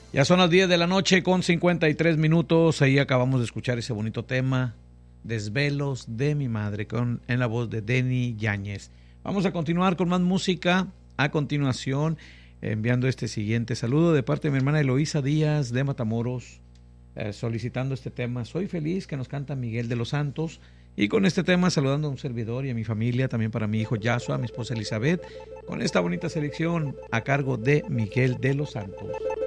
Ya son las 10 de la noche con 53 minutos. Ahí acabamos de escuchar ese bonito tema, Desvelos de mi madre, en la voz de Denny Yáñez. Vamos a continuar con más música. A continuación, enviando este siguiente saludo de parte de mi hermana Eloísa Díaz de Matamoros, solicitando este tema. Soy feliz, que nos canta Miguel de los Santos. Y con este tema saludando a un servidor y a mi familia, también para mi hijo Yasua, a mi esposa Elizabeth, con esta bonita selección a cargo de Miguel de los Santos.